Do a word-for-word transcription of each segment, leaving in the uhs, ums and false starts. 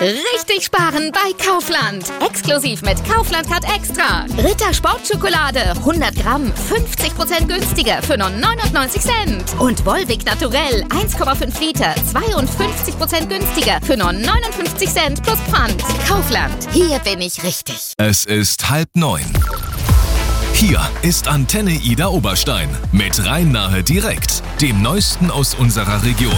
Richtig sparen bei Kaufland. Exklusiv mit Kaufland Card Extra. Ritter Sportschokolade hundert Gramm fünfzig Prozent günstiger für nur neunundneunzig Cent. Und Volvic Naturell eins Komma fünf Liter zweiundfünfzig Prozent günstiger für nur neunundfünfzig Cent plus Pfand. Kaufland, hier bin ich richtig. Es ist halb neun. Hier ist Antenne Ida Oberstein mit Rhein-Nahe direkt, dem Neuesten aus unserer Region.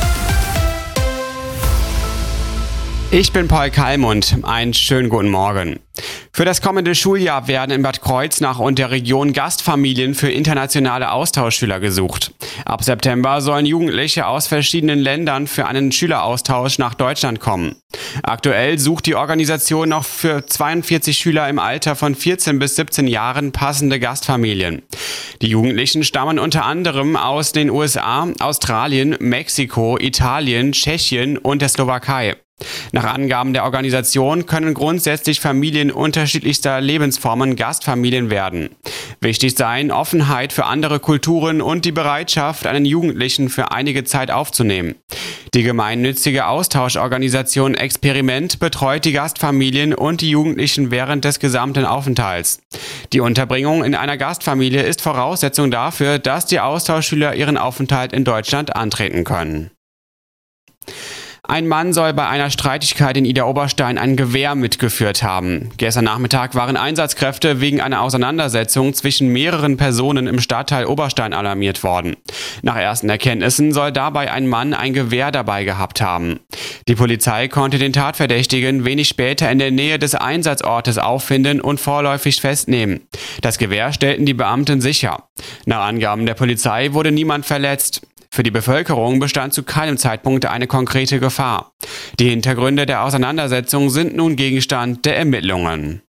Ich bin Paul Kallmund. Einen schönen guten Morgen. Für das kommende Schuljahr werden in Bad Kreuznach und der Region Gastfamilien für internationale Austauschschüler gesucht. Ab September sollen Jugendliche aus verschiedenen Ländern für einen Schüleraustausch nach Deutschland kommen. Aktuell sucht die Organisation noch für zweiundvierzig Schüler im Alter von vierzehn bis siebzehn Jahren passende Gastfamilien. Die Jugendlichen stammen unter anderem aus den U S A, Australien, Mexiko, Italien, Tschechien und der Slowakei. Nach Angaben der Organisation können grundsätzlich Familien unterschiedlichster Lebensformen Gastfamilien werden. Wichtig seien Offenheit für andere Kulturen und die Bereitschaft, einen Jugendlichen für einige Zeit aufzunehmen. Die gemeinnützige Austauschorganisation Experiment betreut die Gastfamilien und die Jugendlichen während des gesamten Aufenthalts. Die Unterbringung in einer Gastfamilie ist Voraussetzung dafür, dass die Austauschschüler ihren Aufenthalt in Deutschland antreten können. Ein Mann soll bei einer Streitigkeit in Ida Oberstein ein Gewehr mitgeführt haben. Gestern Nachmittag waren Einsatzkräfte wegen einer Auseinandersetzung zwischen mehreren Personen im Stadtteil Oberstein alarmiert worden. Nach ersten Erkenntnissen soll dabei ein Mann ein Gewehr dabei gehabt haben. Die Polizei konnte den Tatverdächtigen wenig später in der Nähe des Einsatzortes auffinden und vorläufig festnehmen. Das Gewehr stellten die Beamten sicher. Nach Angaben der Polizei wurde niemand verletzt. Für die Bevölkerung bestand zu keinem Zeitpunkt eine konkrete Gefahr. Die Hintergründe der Auseinandersetzung sind nun Gegenstand der Ermittlungen.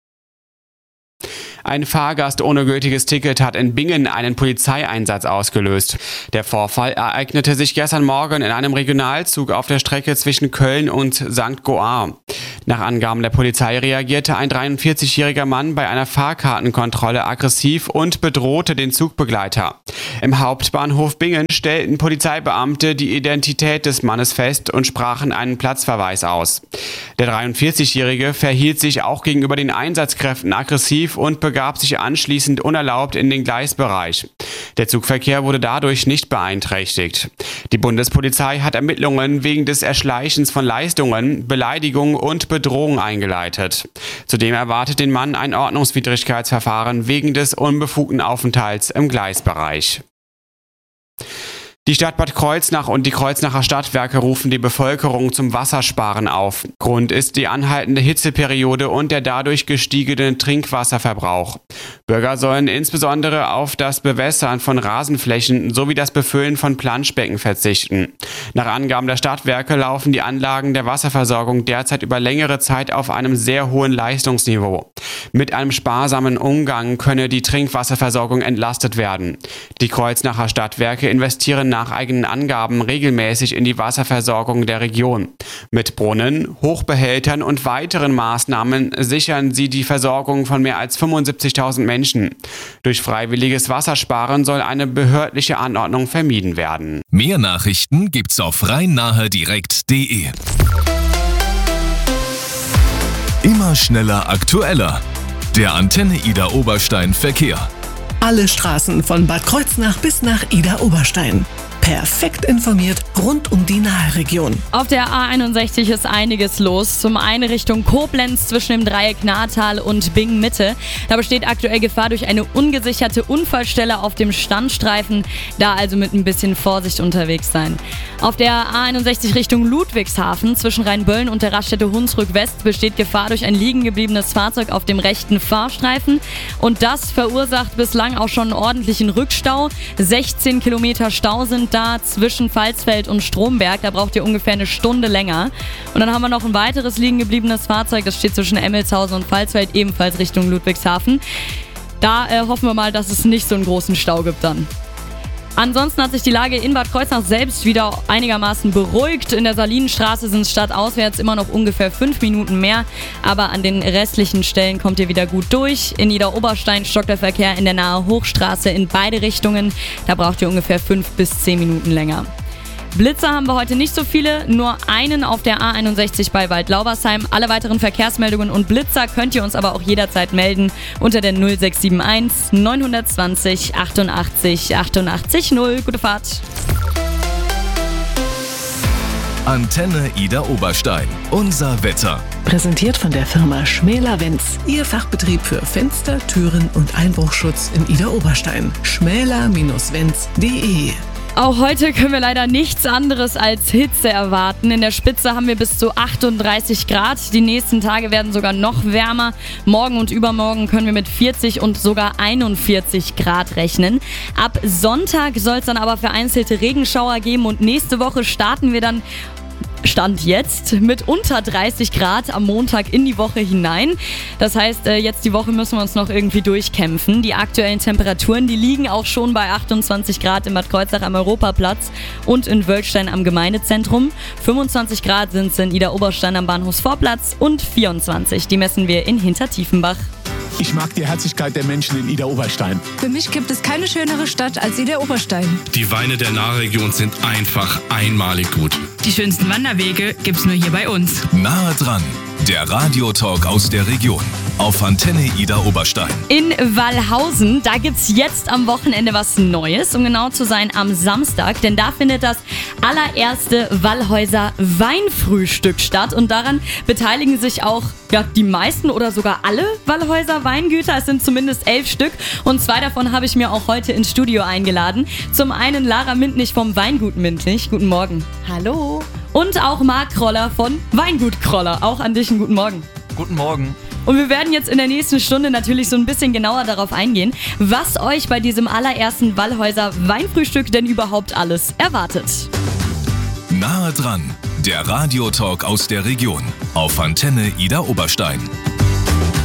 Ein Fahrgast ohne gültiges Ticket hat in Bingen einen Polizeieinsatz ausgelöst. Der Vorfall ereignete sich gestern Morgen in einem Regionalzug auf der Strecke zwischen Köln und Sankt Goar. Nach Angaben der Polizei reagierte ein dreiundvierzigjähriger Mann bei einer Fahrkartenkontrolle aggressiv und bedrohte den Zugbegleiter. Im Hauptbahnhof Bingen stellten Polizeibeamte die Identität des Mannes fest und sprachen einen Platzverweis aus. Der dreiundvierzigjährige verhielt sich auch gegenüber den Einsatzkräften aggressiv und begab sich anschließend unerlaubt in den Gleisbereich. Der Zugverkehr wurde dadurch nicht beeinträchtigt. Die Bundespolizei hat Ermittlungen wegen des Erschleichens von Leistungen, Beleidigung und Bedrohung eingeleitet. Zudem erwartet den Mann ein Ordnungswidrigkeitsverfahren wegen des unbefugten Aufenthalts im Gleisbereich. Die Stadt Bad Kreuznach und die Kreuznacher Stadtwerke rufen die Bevölkerung zum Wassersparen auf. Grund ist die anhaltende Hitzeperiode und der dadurch gestiegene Trinkwasserverbrauch. Bürger sollen insbesondere auf das Bewässern von Rasenflächen sowie das Befüllen von Planschbecken verzichten. Nach Angaben der Stadtwerke laufen die Anlagen der Wasserversorgung derzeit über längere Zeit auf einem sehr hohen Leistungsniveau. Mit einem sparsamen Umgang könne die Trinkwasserversorgung entlastet werden. Die Kreuznacher Stadtwerke investieren nach eigenen Angaben regelmäßig in die Wasserversorgung der Region. Mit Brunnen, Hochbehältern und weiteren Maßnahmen sichern sie die Versorgung von mehr als fünfundsiebzigtausend Menschen. Durch freiwilliges Wassersparen soll eine behördliche Anordnung vermieden werden. Mehr Nachrichten gibt's auf rhein-nahe direkt punkt de. Immer schneller, aktueller. Der Antenne Ida Oberstein Verkehr. Alle Straßen von Bad Kreuznach bis nach Ida Oberstein. Perfekt informiert rund um die Nahe-Region. Auf der A einundsechzig ist einiges los. Zum einen Richtung Koblenz zwischen dem Dreieck Nahrtal und Bingen-Mitte. Da besteht aktuell Gefahr durch eine ungesicherte Unfallstelle auf dem Standstreifen. Da also mit ein bisschen Vorsicht unterwegs sein. Auf der A einundsechzig Richtung Ludwigshafen zwischen Rheinböllen und der Raststätte Hunsrück West besteht Gefahr durch ein liegen gebliebenes Fahrzeug auf dem rechten Fahrstreifen. Und das verursacht bislang auch schon einen ordentlichen Rückstau. sechzehn Kilometer Stau sind da zwischen Pfalzfeld und Stromberg. Da braucht ihr ungefähr eine Stunde länger. Und dann haben wir noch ein weiteres liegen gebliebenes Fahrzeug. Das steht zwischen Emmelshausen und Pfalzfeld, ebenfalls Richtung Ludwigshafen. Da äh, hoffen wir mal, dass es nicht so einen großen Stau gibt dann. Ansonsten hat sich die Lage in Bad Kreuznach selbst wieder einigermaßen beruhigt. In der Salinenstraße sind es stadtauswärts immer noch ungefähr fünf Minuten mehr, aber an den restlichen Stellen kommt ihr wieder gut durch. In Ida Oberstein stockt der Verkehr in der Nahe Hochstraße in beide Richtungen. Da braucht ihr ungefähr fünf bis zehn Minuten länger. Blitzer haben wir heute nicht so viele, nur einen auf der A einundsechzig bei Waldlaubersheim. Alle weiteren Verkehrsmeldungen und Blitzer könnt ihr uns aber auch jederzeit melden unter der null sechs sieben eins neun zwei null achtundachtzig achtundachtzig null. Gute Fahrt. Antenne Ida Oberstein. Unser Wetter. Präsentiert von der Firma Schmäler-Wenz. Ihr Fachbetrieb für Fenster, Türen und Einbruchschutz in Ida Oberstein. schmäler Bindestrich wenz punkt de. Auch heute können wir leider nichts anderes als Hitze erwarten. In der Spitze haben wir bis zu achtunddreißig Grad. Die nächsten Tage werden sogar noch wärmer. Morgen und übermorgen können wir mit vierzig und sogar einundvierzig Grad rechnen. Ab Sonntag soll es dann aber vereinzelte Regenschauer geben und nächste Woche starten wir dann Stand jetzt mit unter dreißig Grad am Montag in die Woche hinein. Das heißt, jetzt die Woche müssen wir uns noch irgendwie durchkämpfen. Die aktuellen Temperaturen, die liegen auch schon bei achtundzwanzig Grad in Bad Kreuznach am Europaplatz und in Wölkstein am Gemeindezentrum. fünfundzwanzig Grad sind es in Ida Oberstein am Bahnhofsvorplatz und vierundzwanzig, die messen wir in Hintertiefenbach. Ich mag die Herzlichkeit der Menschen in Ida Oberstein. Für mich gibt es keine schönere Stadt als Ida Oberstein. Die Weine der Nahregion sind einfach einmalig gut. Die schönsten Wanderwege gibt's nur hier bei uns. Nahe dran, der Radiotalk aus der Region auf Antenne Ida Oberstein. In Wallhausen, da gibt's jetzt am Wochenende was Neues, um genau zu sein am Samstag, denn da findet das allererste Wallhäuser Weinfrühstück statt und daran beteiligen sich auch ja, die meisten oder sogar alle Wallhäuser Weingüter. Es sind zumindest elf Stück und zwei davon habe ich mir auch heute ins Studio eingeladen. Zum einen Lara Mintlich vom Weingut Mintlich. Guten Morgen. Hallo. Und auch Marc Kroller von Weingut Kroller. Auch an dich einen guten Morgen. Guten Morgen. Und wir werden jetzt in der nächsten Stunde natürlich so ein bisschen genauer darauf eingehen, was euch bei diesem allerersten Wallhäuser Weinfrühstück denn überhaupt alles erwartet. Nahe dran, der Radiotalk aus der Region auf Antenne Ida Oberstein.